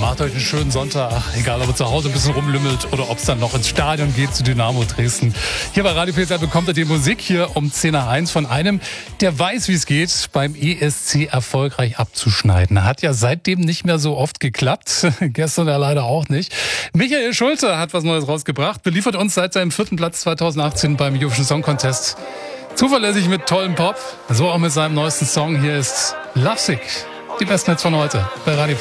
Macht euch einen schönen Sonntag, egal ob ihr zu Hause ein bisschen rumlümmelt oder ob es dann noch ins Stadion geht zu Dynamo Dresden. Hier bei Radio PSR bekommt ihr die Musik hier um 10 nach 1 von einem, der weiß, wie es geht, beim ESC erfolgreich abzuschneiden. Hat ja seitdem nicht mehr so oft geklappt, gestern ja leider auch nicht. Michael Schulte hat was Neues rausgebracht, beliefert uns seit seinem 4. Platz 2018 beim Eurovision Song Contest. Zuverlässig mit tollem Pop, so auch mit seinem neuesten Song. Hier ist Lovesick. Die besten Hits von heute bei Radio